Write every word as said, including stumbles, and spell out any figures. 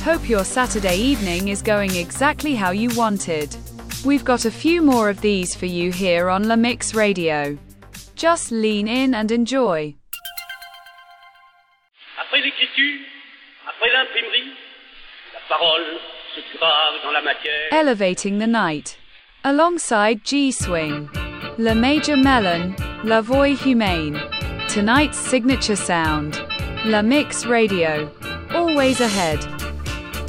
Hope your Saturday evening is going exactly how you wanted. We've got a few more of these for you here on La Mix Radio. Just lean in and enjoy. Après l'écriture, après l'imprimerie, la parole se grave dans la matière. Elevating the night. Alongside G-Swing, Le Major Melon, La Voix Humaine. Tonight's signature sound. La Mix Radio. Always ahead.